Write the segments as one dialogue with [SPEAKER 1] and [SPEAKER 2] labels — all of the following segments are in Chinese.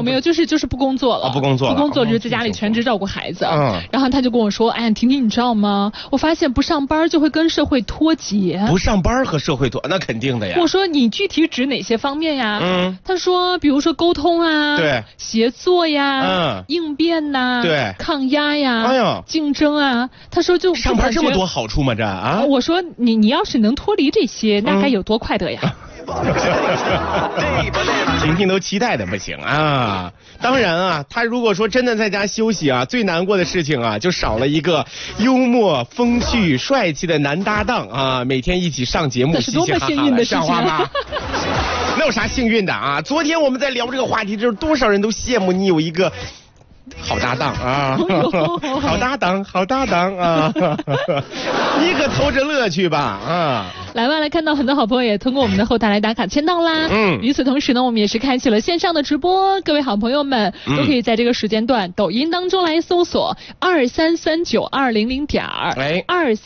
[SPEAKER 1] 有没有，就是不工作了，
[SPEAKER 2] 不工作
[SPEAKER 1] 就是在家里全职照顾孩子。然后他就跟我说，哎呀，婷婷，你知道吗？我发现不上班就会跟社会脱节。
[SPEAKER 2] 不上班和社会脱，那肯定的呀。
[SPEAKER 1] 我说你具体指哪些方面呀？他说，比如说沟通啊，
[SPEAKER 2] 对，
[SPEAKER 1] 协作呀，应变呐，
[SPEAKER 2] 对，
[SPEAKER 1] 抗压呀，
[SPEAKER 2] 哎呀，
[SPEAKER 1] 竞争啊。他说就
[SPEAKER 2] 上班这么多好处吗？这啊？
[SPEAKER 1] 我说你要是能脱离这些，那该有多快乐呀！
[SPEAKER 2] 婷婷都期待的不行啊！当然啊，他如果说真的在家休息啊，最难过的事情啊，就少了一个幽默、风趣、帅气的男搭档啊，每天一起上节目，
[SPEAKER 1] 这是多么幸运的事情
[SPEAKER 2] 啊！那有啥幸运的啊？昨天我们在聊这个话题的时候，多少人都羡慕你有一个好搭档啊，好搭档啊，你可偷着乐去吧啊！
[SPEAKER 1] 来吧，来看到很多好朋友也通过我们的后台来打卡签到啦。与此同时呢，我们也是开启了线上的直播，各位好朋友们都可以在这个时间段抖音当中来搜索23392000，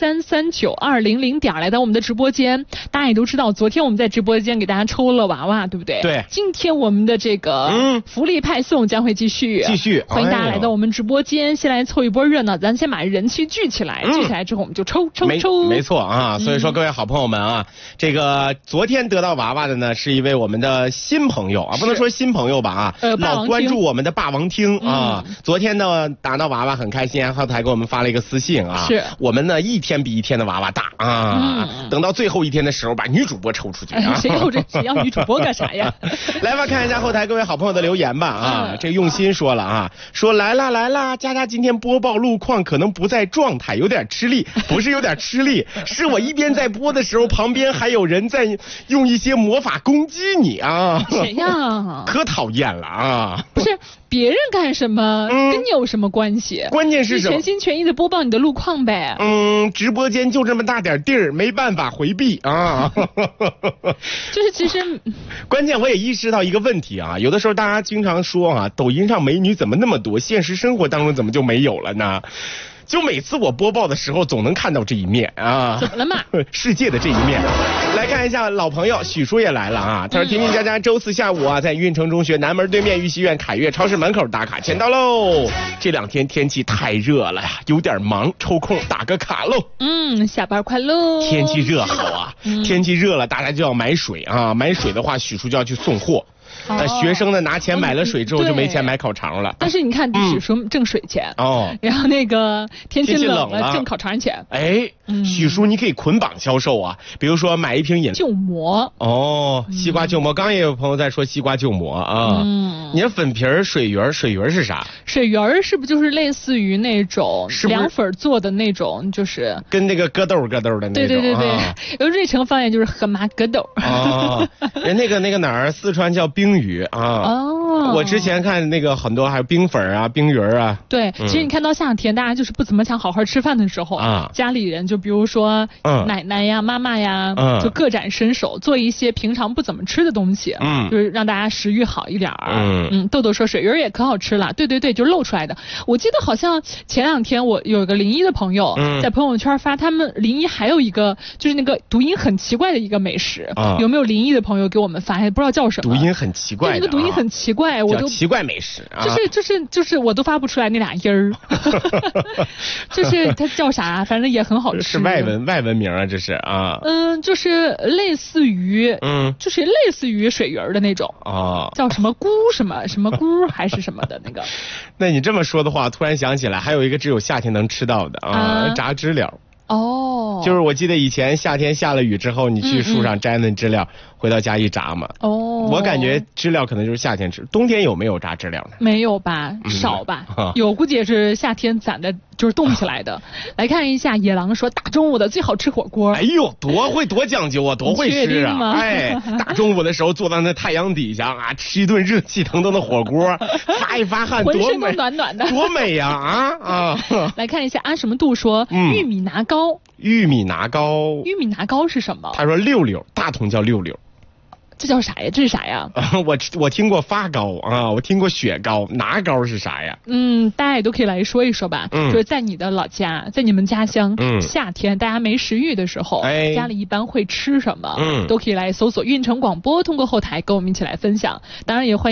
[SPEAKER 1] 23392000来到我们的直播间。大家也都知道，昨天我们在直播间给大家抽了娃娃，对不对？
[SPEAKER 2] 对。
[SPEAKER 1] 今天我们的这个福利派送将会继续，欢迎大家来到我们直播间，先来凑一波热闹，咱先把人气聚起来，聚起来之后我们就抽。
[SPEAKER 2] 没错啊，所以说各位好朋友们啊，这个昨天得到娃娃的呢是一位我们的新朋友啊，不能说新朋友吧啊，老关注我们的霸王厅啊，昨天呢拿到娃娃很开心，后台给我们发了一个私信啊，
[SPEAKER 1] 是我
[SPEAKER 2] 们呢一天比一天的娃娃大啊，等到最后一天的时候把女主播抽出去啊，
[SPEAKER 1] 谁要女主播干啥呀？
[SPEAKER 2] 来吧，看一下后台各位好朋友的留言吧啊，这个用心说了啊，说来啦，佳佳今天播报路况可能不在状态，有点吃力，不是有点吃力，是我一边在播的时候，旁边还有人在用一些魔法攻击你啊！
[SPEAKER 1] 谁呀？
[SPEAKER 2] 可讨厌了啊！
[SPEAKER 1] 不是别人干什么，跟你有什么关系？
[SPEAKER 2] 关键是什么？
[SPEAKER 1] 全心全意的播报你的路况呗。
[SPEAKER 2] 直播间就这么大点地儿，没办法回避啊。
[SPEAKER 1] 就是其实，
[SPEAKER 2] 关键我也意识到一个问题啊，有的时候大家经常说啊，抖音上美女怎么那么多，现实生活当中怎么就没有了呢？就每次我播报的时候，总能看到这一面啊！
[SPEAKER 1] 怎么了嘛？
[SPEAKER 2] 世界的这一面。来看一下老朋友许叔也来了啊！他说：“婷婷佳佳周四下午啊，在运城中学南门对面玉溪苑凯悦超市门口打卡签到喽。这2天天气太热了呀，有点忙，抽空打个卡喽。
[SPEAKER 1] 下班快乐。
[SPEAKER 2] 天气热好啊，天气热了，大家就要买水啊，买水的话，许叔就要去送货。”学生呢拿钱买了水之后就没钱买烤肠了。
[SPEAKER 1] 但是你看，许叔挣水钱然后那个天气冷了挣烤肠钱。
[SPEAKER 2] 许叔你可以捆绑销售啊，比如说买一瓶饮料
[SPEAKER 1] 旧膜
[SPEAKER 2] 西瓜旧膜，刚也有朋友在说西瓜旧膜啊。你的粉皮儿水鱼是啥？
[SPEAKER 1] 水鱼是不是就是类似于那种凉粉做的那种，就是
[SPEAKER 2] 跟那个疙豆的那种？
[SPEAKER 1] 对，有瑞城方言就是河马疙豆
[SPEAKER 2] 那个哪儿四川叫冰鱼啊。我之前看那个很多还有冰粉啊、冰鱼啊。
[SPEAKER 1] 对，其实你看到夏天大家就是不怎么想好好吃饭的时候家里人就比如说奶奶呀、妈妈呀，就各展身手，做一些平常不怎么吃的东西，就是让大家食欲好一点豆豆说水鱼也可好吃了，对，就露出来的。我记得好像前2天我有一个临沂的朋友在朋友圈发他们临沂还有一个就是那个读音很奇怪的一个美食，有没有临沂的朋友给我们发？不知道叫什么。
[SPEAKER 2] 读音很奇怪的，
[SPEAKER 1] 那个读音很奇怪，我都
[SPEAKER 2] 奇怪美食啊，
[SPEAKER 1] 就是我都发不出来那俩音儿，就是它叫啥，反正也很好吃。
[SPEAKER 2] 是外文名啊，这是啊。
[SPEAKER 1] 就是类似于就是类似于水鱼的那种叫什么菇什么菇还是什么的那个。
[SPEAKER 2] 那你这么说的话，突然想起来，还有一个只有夏天能吃到的炸知了。就是我记得以前夏天下了雨之后，你去树上摘那知了，回到家一炸嘛。我感觉知了可能就是夏天吃，冬天有没有炸知了呢？
[SPEAKER 1] 没有吧，少吧。有估计也是夏天攒的，就是冻起来的。来看一下，野狼说大中午的最好吃火锅。
[SPEAKER 2] 哎呦，多讲究啊，多会吃啊！大中午的时候坐到那太阳底下啊，吃一顿热气腾腾的火锅，发一发汗，
[SPEAKER 1] 浑身都暖暖的，
[SPEAKER 2] 多美呀！
[SPEAKER 1] 来看一下，安什么度说玉米拿糕。
[SPEAKER 2] 玉米拿糕
[SPEAKER 1] 是什么？
[SPEAKER 2] 他说溜溜，大同叫溜溜。
[SPEAKER 1] 这叫啥呀？这是啥呀？
[SPEAKER 2] 我听过发糕啊，我听过雪糕，拿糕是啥呀？
[SPEAKER 1] 大家也都可以来说一说吧。就是在你的老家，在你们家乡，夏天大家没食欲的时候，家里一般会吃什么？都可以来搜索运城广播，通过后台跟我们一起来分享。当然也欢迎。